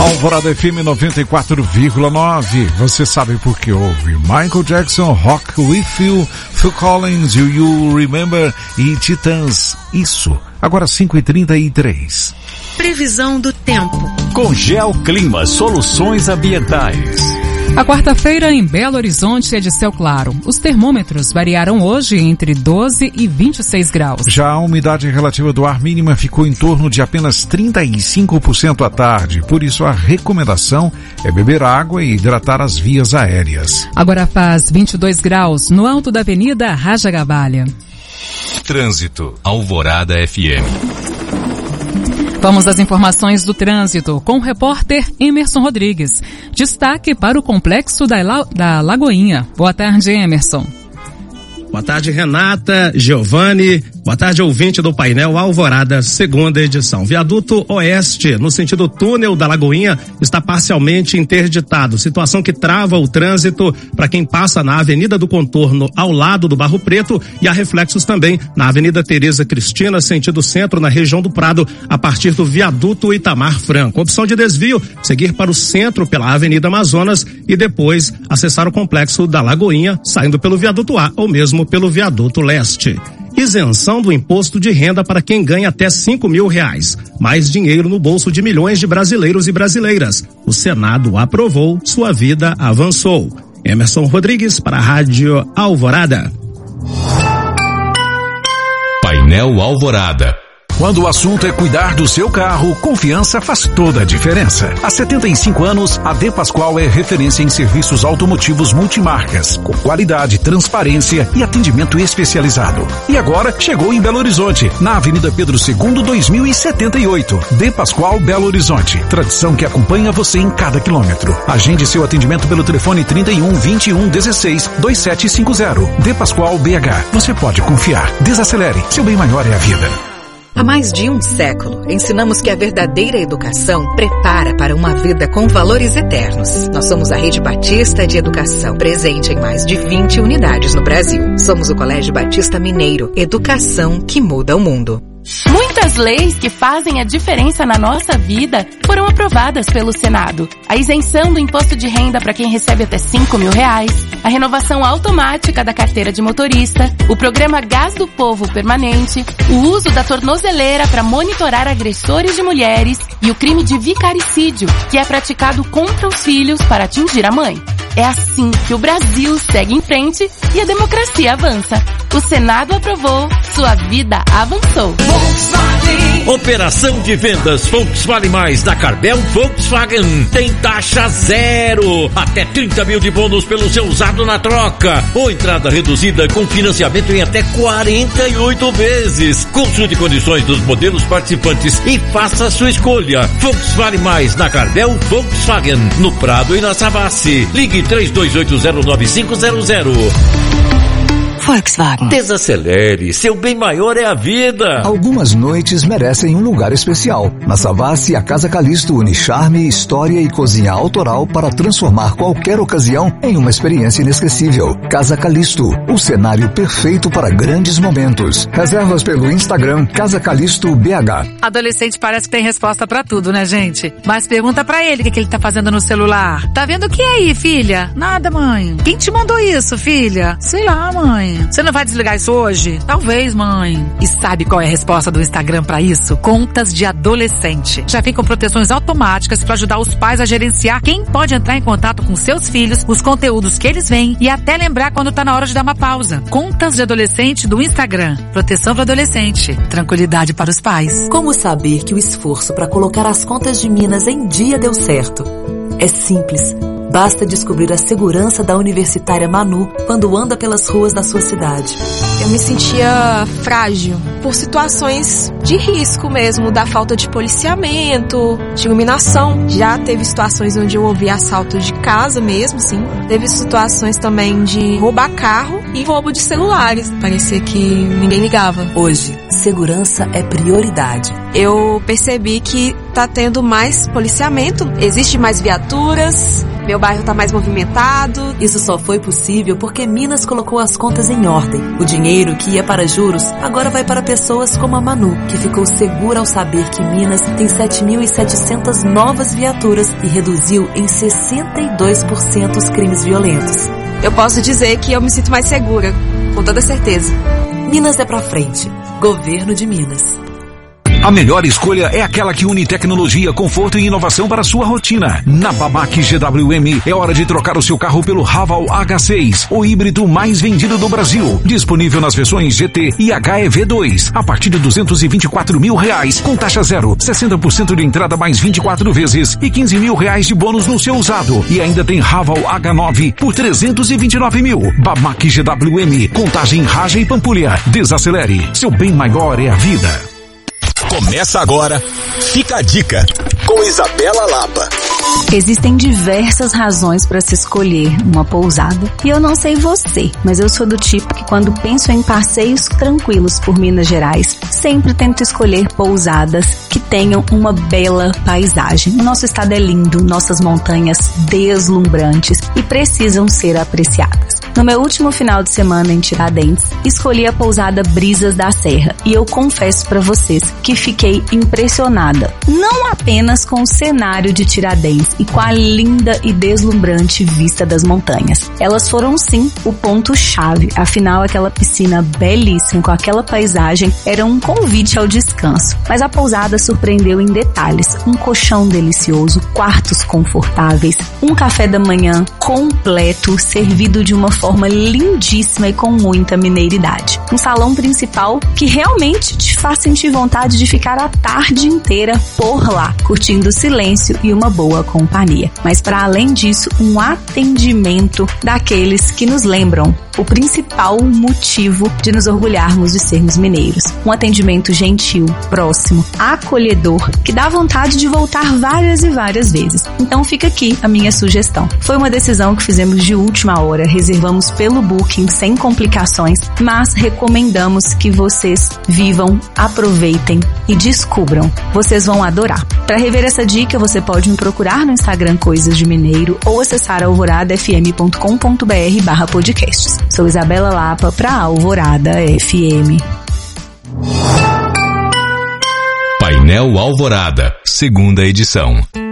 Alvorada FM 94,9. Você sabe por que ouve Michael Jackson, Rock With You, Phil Collins, You Remember e Titãs. Isso. Agora 5h33. Previsão do tempo. Com Geoclima Soluções Ambientais. A quarta-feira em Belo Horizonte é de céu claro. Os termômetros variaram hoje entre 12 e 26 graus. Já a umidade relativa do ar mínima ficou em torno de apenas 35% à tarde. Por isso a recomendação é beber água e hidratar as vias aéreas. Agora faz 22 graus no alto da Avenida Raja Gabalha. Trânsito, Alvorada FM. Vamos às informações do trânsito com o repórter Emerson Rodrigues. Destaque para o complexo da Lagoinha. Boa tarde, Emerson. Boa tarde, Renata, Giovanni. Boa tarde, ouvinte do painel Alvorada, segunda edição. Viaduto Oeste, no sentido túnel da Lagoinha, está parcialmente interditado. Situação que trava o trânsito para quem passa na Avenida do Contorno ao lado do Barro Preto e há reflexos também na Avenida Tereza Cristina, sentido centro, na região do Prado, a partir do viaduto Itamar Franco. Opção de desvio, seguir para o centro pela Avenida Amazonas e depois acessar o complexo da Lagoinha, saindo pelo viaduto A ou mesmo pelo viaduto Leste. Isenção do imposto de renda para quem ganha até R$5.000. Mais dinheiro no bolso de milhões de brasileiros e brasileiras. O Senado aprovou, sua vida avançou. Emerson Rodrigues para a Rádio Alvorada. Painel Alvorada. Quando o assunto é cuidar do seu carro, confiança faz toda a diferença. Há 75 anos, a De Pascoal é referência em serviços automotivos multimarcas, com qualidade, transparência e atendimento especializado. E agora chegou em Belo Horizonte, na Avenida Pedro II, 2078. De Pascoal, Belo Horizonte. Tradição que acompanha você em cada quilômetro. Agende seu atendimento pelo telefone 31 21 16 2750. De Pascoal BH. Você pode confiar. Desacelere. Seu bem maior é a vida. Há mais de um século, ensinamos que a verdadeira educação prepara para uma vida com valores eternos. Nós somos a Rede Batista de Educação, presente em mais de 20 unidades no Brasil. Somos o Colégio Batista Mineiro, educação que muda o mundo. Muitas leis que fazem a diferença na nossa vida foram aprovadas pelo Senado. A isenção do imposto de renda para quem recebe até R$5.000, a renovação automática da carteira de motorista, o programa Gás do Povo permanente, o uso da tornozeleira para monitorar agressores de mulheres e o crime de vicaricídio, que é praticado contra os filhos para atingir a mãe. É assim que o Brasil segue em frente e a democracia avança. O Senado aprovou, sua vida avançou. Volkswagen. Operação de vendas Volkswagen Mais da Carbel Volkswagen. Tem taxa zero. Até 30 mil de bônus pelo seu usado na troca. Ou entrada reduzida com financiamento em até 48 vezes. Consulte condições dos modelos participantes e faça a sua escolha. Volkswagen Mais na Carbel Volkswagen. No Prado e na Savassi. Ligue 32809500. Volkswagen. Desacelere, seu bem maior é a vida. Algumas noites merecem um lugar especial. Na Savassi, a Casa Calixto une charme, história e cozinha autoral para transformar qualquer ocasião em uma experiência inesquecível. Casa Calixto, o cenário perfeito para grandes momentos. Reservas pelo Instagram Casa Calixto BH. Adolescente parece que tem resposta pra tudo, né, gente? Mas pergunta pra ele o que ele tá fazendo no celular. Tá vendo o que aí, filha? Nada, mãe. Quem te mandou isso, filha? Sei lá, mãe. Você não vai desligar isso hoje? Talvez, mãe. E sabe qual é a resposta do Instagram pra isso? Contas de adolescente. Já vem com proteções automáticas pra ajudar os pais a gerenciar quem pode entrar em contato com seus filhos, os conteúdos que eles veem e até lembrar quando tá na hora de dar uma pausa. Contas de adolescente do Instagram. Proteção para adolescente. Tranquilidade para os pais. Como saber que o esforço para colocar as contas de Minas em dia deu certo? É simples. Basta descobrir a segurança da universitária Manu quando anda pelas ruas da sua cidade. Eu me sentia frágil por situações de risco mesmo, da falta de policiamento, de iluminação. Já teve situações onde eu ouvi assalto de casa mesmo, sim. Teve situações também de roubar carro e roubo de celulares. Parecia que ninguém ligava. Hoje, segurança é prioridade. Eu percebi que tá tendo mais policiamento, existe mais viaturas, meu bairro tá mais movimentado. Isso só foi possível porque Minas colocou as contas em ordem. O dinheiro que ia para juros agora vai para pessoas pessoas como a Manu, que ficou segura ao saber que Minas tem 7.700 novas viaturas e reduziu em 62% os crimes violentos. Eu posso dizer que eu me sinto mais segura, com toda certeza. Minas é pra frente. Governo de Minas. A melhor escolha é aquela que une tecnologia, conforto e inovação para a sua rotina. Na Babac GWM é hora de trocar o seu carro pelo Haval H6, o híbrido mais vendido do Brasil. Disponível nas versões GT e HEV2, a partir de R$224 mil, com taxa zero, 60% de entrada mais 24 vezes e R$15 mil de bônus no seu usado. E ainda tem Haval H9 por R$329 mil. Babac GWM, Contagem, Raja e Pampulha. Desacelere, seu bem maior é a vida. Começa agora, Fica a Dica, com Isabela Lapa. Existem diversas razões para se escolher uma pousada. E eu não sei você, mas eu sou do tipo que quando penso em passeios tranquilos por Minas Gerais, sempre tento escolher pousadas que tenham uma bela paisagem. O nosso estado é lindo, nossas montanhas deslumbrantes e precisam ser apreciadas. No meu último final de semana em Tiradentes, escolhi a pousada Brisas da Serra e eu confesso para vocês que fiquei impressionada, não apenas com o cenário de Tiradentes e com a linda e deslumbrante vista das montanhas. Elas foram sim o ponto-chave, afinal aquela piscina belíssima com aquela paisagem era um convite ao descanso. Mas a pousada surpreendeu em detalhes, um colchão delicioso, quartos confortáveis, um café da manhã completo, servido de uma forma lindíssima e com muita mineiridade. Um salão principal que realmente te faz sentir vontade de ficar a tarde inteira por lá, curtindo o silêncio e uma boa companhia. Mas para além disso, um atendimento daqueles que nos lembram o principal motivo de nos orgulharmos de sermos mineiros. Um atendimento gentil, próximo, acolhedor, que dá vontade de voltar várias e várias vezes. Então fica aqui a minha sugestão. Foi uma decisão que fizemos de última hora, reservamos pelo Booking sem complicações, mas recomendamos que vocês vivam, aproveitem e descubram. Vocês vão adorar. Para rever essa dica, você pode me procurar no Instagram Coisas de Mineiro ou acessar alvoradafm.com.br/podcasts. Sou Isabela Lapa para Alvorada FM. Painel Alvorada, segunda edição.